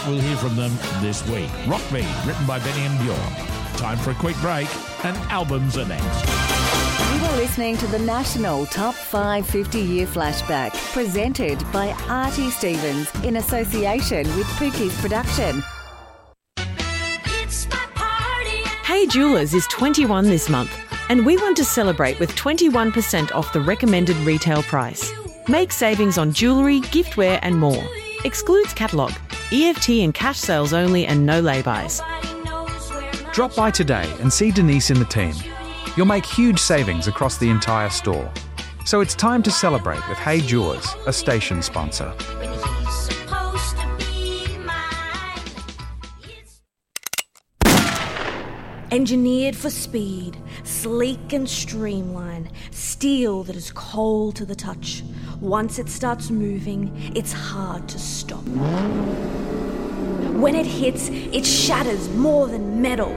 We'll hear from them this week. Rock Me, written by Benny and Bjorn. Time for a quick break, and albums are next. You are listening to the National Top 5 50-Year Flashback, presented by Artie Stevens in association with Pookie's Production. Hey Jewelers is 21 this month, and we want to celebrate with 21% off the recommended retail price. Make savings on jewellery, giftware and more. Excludes catalogue. EFT and cash sales only and no lay-bys. Drop by today and see Denise and the team. You'll make huge savings across the entire store. So it's time to celebrate with Hey Jewelers, a station sponsor. Engineered for speed, sleek and streamlined, steel that is cold to the touch. Once it starts moving, it's hard to stop. When it hits, it shatters more than metal.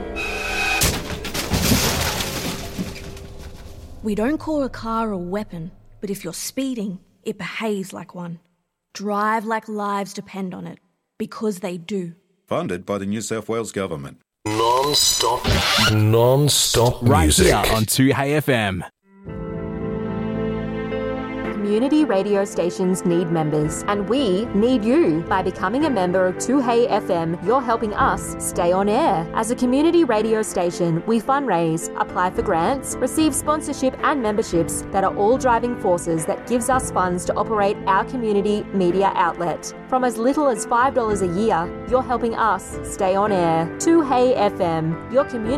We don't call a car a weapon, but if you're speeding, it behaves like one. Drive like lives depend on it, because they do. Funded by the New South Wales Government. Non-stop Right music. here on 2HeyFM. Community radio stations need members, and we need you. By becoming a member of 2HeyFM, you're helping us stay on air. As a community radio station, we fundraise, apply for grants, receive sponsorship and memberships that are all driving forces that gives us funds to operate our community media outlet. From as little as $5 a year, you're helping us stay on air. 2HeyFM, your community